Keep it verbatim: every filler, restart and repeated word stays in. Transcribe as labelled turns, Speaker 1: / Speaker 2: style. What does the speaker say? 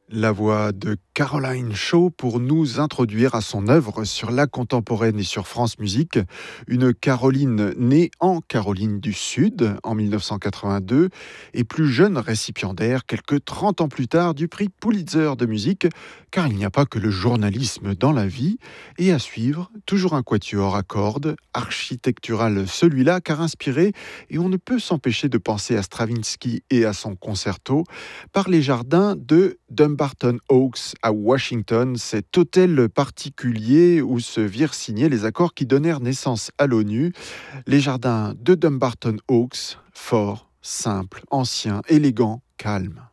Speaker 1: La voix de Caroline Shaw pour nous introduire à son œuvre sur la contemporaine et sur France Musique. Une Caroline née en Caroline du Sud en mille neuf cent quatre-vingt-deux et plus jeune récipiendaire quelques trente ans plus tard du prix Pulitzer de musique, car il n'y a pas que le journalisme dans la vie. Et à suivre, toujours un quatuor à cordes, architectural celui-là, car inspiré, et on ne peut s'empêcher de penser à Stravinsky et à son concerto, par les jardins de Dumbarton Oaks à Washington, cet hôtel particulier où se virent signer les accords qui donnèrent naissance à l'ONU. Les jardins de Dumbarton Oaks, forts, simples, anciens, élégants, calmes.